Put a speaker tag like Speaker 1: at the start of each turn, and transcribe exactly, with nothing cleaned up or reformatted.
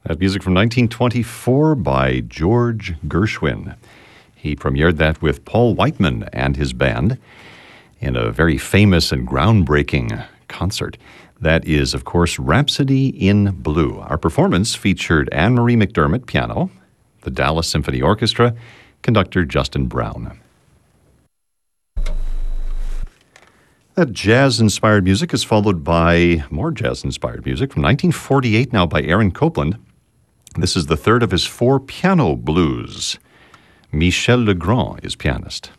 Speaker 1: That music from nineteen twenty-four by George Gershwin. He premiered that with Paul Whiteman and his band in a very famous and groundbreaking concert. That is, of course, Rhapsody in Blue. Our performance featured Anne-Marie McDermott, piano, the Dallas Symphony Orchestra, conductor Justin Brown. That jazz-inspired music is followed by more jazz-inspired music from nineteen forty-eight now by Aaron Copland. This is the third of his four piano blues. Michel Legrand is pianist.